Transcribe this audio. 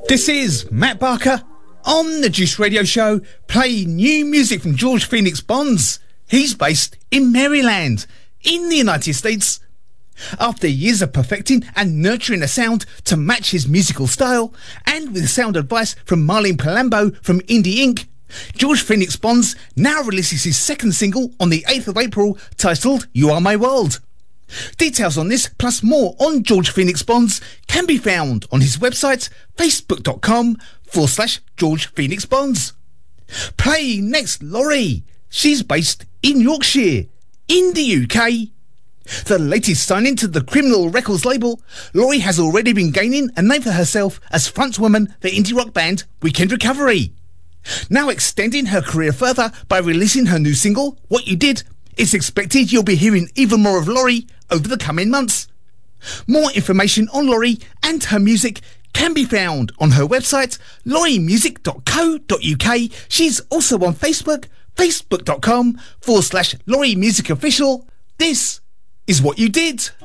This is Matt Barker on the Juice Radio Show, playing new music from George Phoenix Bonds. He's based in Maryland, in the United States. After years of perfecting and nurturing a sound to match his musical style, and with sound advice from Marlene Palambo from Indie Inc., George Phoenix Bonds now releases his second single on the 8th of April, titled You Are My World. Details on this, plus more on George Phoenix Bonds, can be found on his website, facebook.com/George Phoenix Bonds. Playing next, Laurie. She's based in Yorkshire, in the UK. The latest signing to the Criminal Records label, Laurie has already been gaining a name for herself as frontwoman for indie rock band Weekend Recovery. Now extending her career further by releasing her new single, What You Did, it's expected you'll be hearing even more of Laurie over the coming months. More information on Laurie and her music can be found on her website, lauriemusic.co.uk. She's also on Facebook, facebook.com/Laurie Music Official. This is What You Did.